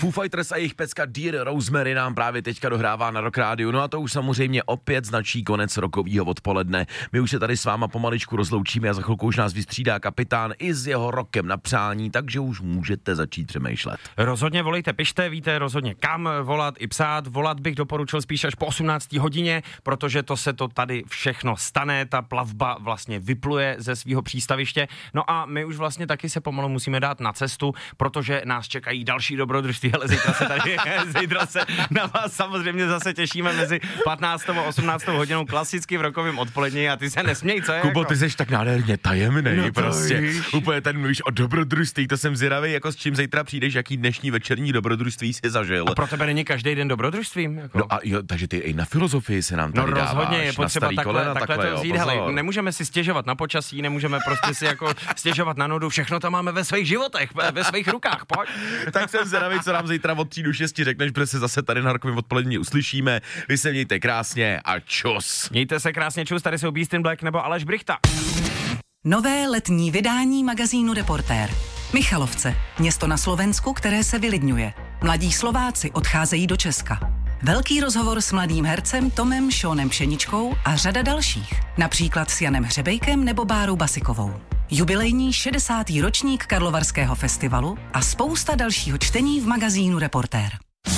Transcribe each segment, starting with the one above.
Foo Fighters a jejich pecka Dear Rosemary nám právě teďka dohrává na Rock Rádiu. No a to už samozřejmě opět značí konec rokovýho odpoledne. My už se tady s váma pomaličku rozloučíme a za chvilku už nás vystřídá kapitán i s jeho rokem na přání, takže už můžete začít přemýšlet. Rozhodně volejte, pište, víte rozhodně kam volat i psát. Volat bych doporučil spíš až po 18. hodině, protože to se to tady všechno stane, ta plavba vlastně vypluje ze svého přístaviště. No a my už vlastně taky se pomalu musíme dát na cestu, protože nás čekají další dobrodružství, ale zítra se na vás samozřejmě zase těšíme mezi 15. a 18. hodinou klasicky v rokovém odpolední a ty se nesměj, co je? Kubo, ty seš tak nádherně tajemnej, No prostě. víš. Úplně ten mluvíš o dobrodružství, to jsem zvědavý, jako s čím zítra přijdeš, jaký dnešní večerní dobrodružství si zažil. A pro tebe není každý den dobrodružstvím? Jako? No a jo, takže ty i na filozofii se nám tady dáváš. Rozhodně je potřeba takhle to vzít. Jo, hele, nemůžeme si stěžovat na počasí, nemůžeme prostě si jako stěžovat na nudu, všechno to máme ve svých životech, ve svých rukách, pojď. Tak jsem zvědavý, co nám zítra od 3 do 6 řekneš, protože se zase tady na rokovém odpolední uslyšíme. Vy se mějte krásně a čus. Mějte se krásně, čus, tady jsou Beast in Black nebo Aleš Brichta. Nové letní vydání magazínu Reportér. Michalovce, město na Slovensku, které se vylidňuje. Mladí Slováci odcházejí do Česka. Velký rozhovor s mladým hercem Tomem Šónem Pšeničkou a řada dalších. Například s Janem Hřebejkem nebo Bárou Basikovou. Jubilejní 60. ročník Karlovarského festivalu a spousta dalšího čtení v magazínu Reportér.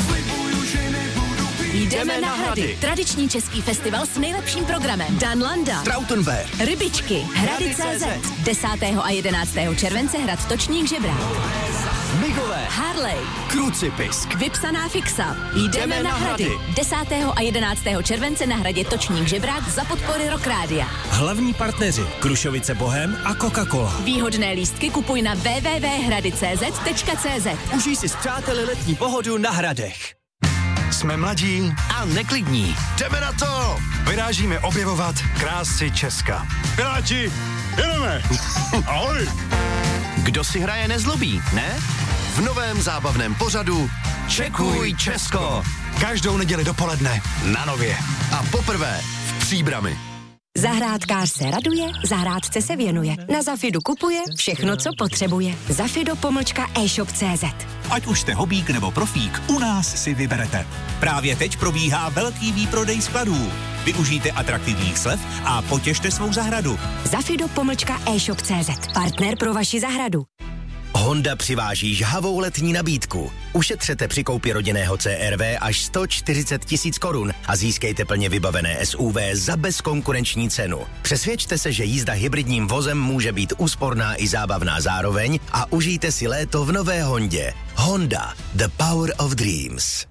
Jdeme na Hrady. Tradiční český festival s nejlepším programem. Dan Landa, Trautenberg, Rybičky, Hrady.cz. 10. a 11. července hrad Točník Žebrák. Migové, Harley, Krucipisk. Vypsaná fixa. Jdeme na Hrady. 10. a 11. července na hradě Točník Žebrák za podpory Rock Rádia. Hlavní partneři Krušovice Bohem a Coca-Cola. Výhodné lístky kupuj na www.hrady.cz. Užij si s přáteli letní pohodu na Hradech. Jsme mladí a neklidní. Jdeme na to! Vyrážíme objevovat krásy Česka. Piráči, jedeme! Ahoj! Kdo si hraje nezlobí, ne? V novém zábavném pořadu Čekuj Česko. Každou neděli dopoledne na Nově. A poprvé v Příbrami. Zahrádkář se raduje, zahrádce se věnuje. Na Zafidu kupuje všechno, co potřebuje. Zafido-e-shop.cz. Ať už jste hobík nebo profík, u nás si vyberete. Právě teď probíhá velký výprodej skladů. Využijte atraktivních slev a potěšte svou zahradu. Zafido-e-shop.cz. Partner pro vaši zahradu. Honda přiváží žhavou letní nabídku. Ušetřete při koupi rodinného CR-V až 140 000 korun a získejte plně vybavené SUV za bezkonkurenční cenu. Přesvědčte se, že jízda hybridním vozem může být úsporná i zábavná zároveň a užijte si léto v nové Hondě. Honda, the power of dreams.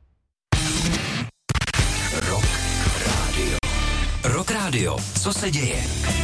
Rock Radio. Rock Radio. Co se děje?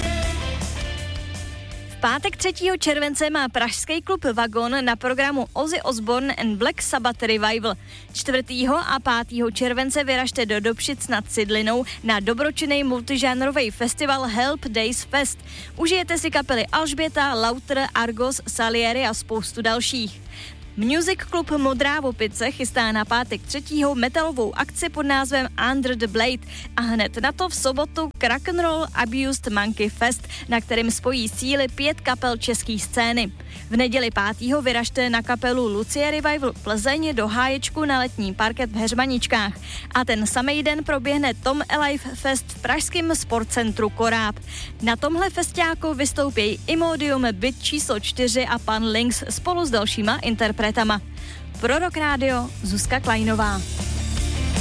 V pátek 3. července má pražský klub Vagon na programu Ozzy Osbourne and Black Sabbath Revival. 4. a 5. července vyražte do Dobšic nad Cidlinou na dobročinný multižánrový festival Help Days Fest. Užijete si kapely Alžběta, Lauter, Argos, Salieri a spoustu dalších. Music Club Modrá Vopice chystá na pátek 3. metalovou akci pod názvem Under the Blade a hned na to v sobotu Rock'n'Roll Abused Monkey Fest, na kterém spojí síly 5 kapel české scény. V neděli 5. vyražte na kapelu Lucie Revival Plzeň do háječku na letní parket v Heřmaničkách a ten samej den proběhne Tom Alive Fest v pražském sportcentru Koráb. Na tomhle festiáku vystoupí Imodium, Byt číslo 4 a Pan Lynx spolu s dalšíma interpretama. Pro Rock Radio Zuzka Klajnová.